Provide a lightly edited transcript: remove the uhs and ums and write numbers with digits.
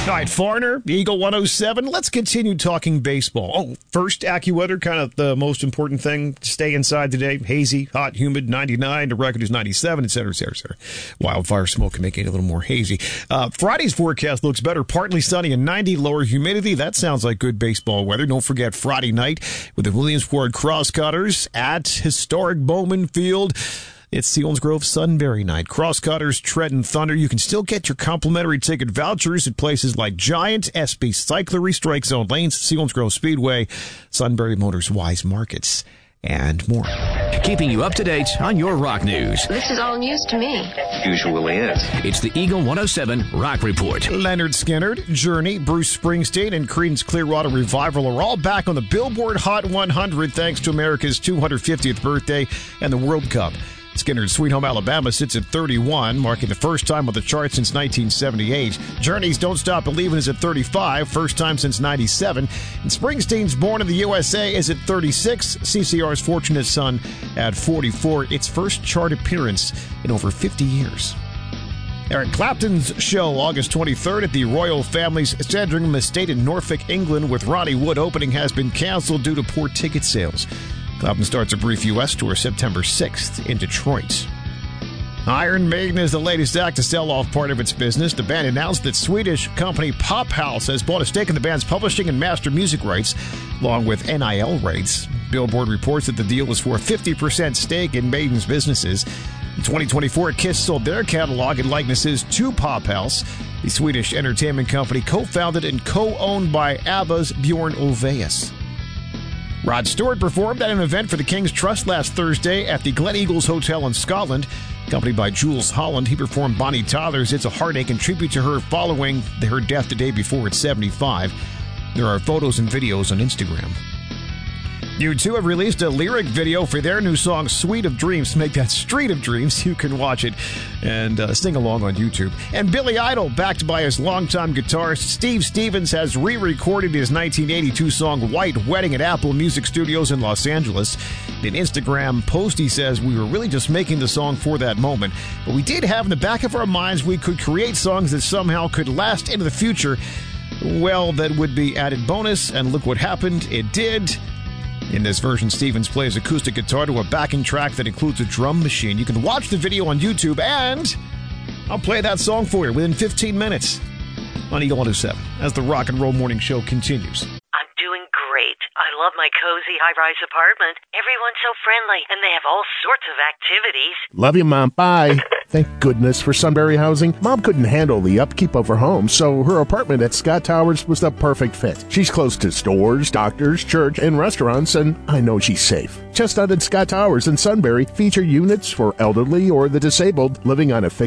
All right, Foreigner, Eagle 107. Let's continue talking baseball. Oh, first, AccuWeather, kind of the most important thing. Stay inside today. Hazy, hot, humid, 99. The record is 97, et cetera, et cetera, et cetera. Wildfire smoke can make it a little more hazy. Friday's forecast looks better. Partly sunny and 90, lower humidity. That sounds like good baseball weather. Don't forget Friday night with the Williamsport Crosscutters at historic Bowman Field. It's Selinsgrove Sunbury night. Crosscutters, Trenton Thunder. You can still get your complimentary ticket vouchers at places like Giant, SB Cyclery, Strike Zone Lanes, Selinsgrove Speedway, Sunbury Motors Wise Markets, and more. Keeping you up to date on your rock news. This is all news to me. Usually is. It's the Eagle 107 Rock Report. Leonard Skinner, Journey, Bruce Springsteen, and Creedence Clearwater Revival are all back on the Billboard Hot 100 thanks to America's 250th birthday and the World Cup. Skinner's Sweet Home Alabama sits at 31, marking the first time on the chart since 1978. Journey's Don't Stop Believin' is at 35, first time since 97. And Springsteen's Born in the USA is at 36. CCR's Fortunate Son at 44, its first chart appearance in over 50 years. Eric Clapton's show, August 23rd at the Royal Family's Sandringham Estate in Norfolk, England, with Ronnie Wood opening, has been canceled due to poor ticket sales. Clapton starts a brief U.S. tour September 6th in Detroit. Iron Maiden is the latest act to sell off part of its business. The band announced that Swedish company Pop House has bought a stake in the band's publishing and master music rights, along with NIL rights. Billboard reports that the deal is for a 50% stake in Maiden's businesses. In 2024, Kiss sold their catalog and likenesses to Pop House, the Swedish entertainment company co-founded and co-owned by ABBA's Bjorn Ulvaeus. Rod Stewart performed at an event for the King's Trust last Thursday at the Glen Eagles Hotel in Scotland. Accompanied by Jules Holland, he performed Bonnie Tyler's It's a Heartache in tribute to her following her death the day before at 75. There are photos and videos on Instagram. U2 have released a lyric video for their new song, Sweet of Dreams. To make that Street of Dreams, you can watch it and sing along on YouTube. And Billy Idol, backed by his longtime guitarist Steve Stevens, has re-recorded his 1982 song, White Wedding, at Apple Music Studios in Los Angeles. In an Instagram post, he says, "We were really just making the song for that moment, but we did have in the back of our minds we could create songs that somehow could last into the future. Well, that would be added bonus, and look what happened. It did." In this version, Stevens plays acoustic guitar to a backing track that includes a drum machine. You can watch the video on YouTube, and I'll play that song for you within 15 minutes on Eagle 107 as the Rock and Roll Morning Show continues. I'm doing great. I love my cozy high-rise apartment. Everyone's so friendly, and they have all sorts of activities. Love you, Mom. Bye. Thank goodness for Sunbury Housing. Mom couldn't handle the upkeep of her home, so her apartment at Scott Towers was the perfect fit. She's close to stores, doctors, church, and restaurants, and I know she's safe. Chestnut and Scott Towers in Sunbury feature units for elderly or the disabled living on a fixed